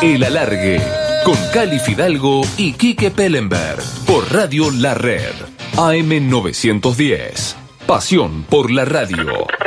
El Alargue, con Cali Fidalgo y Quique Pellenberg, por Radio La Red, AM 910. Pasión por la radio.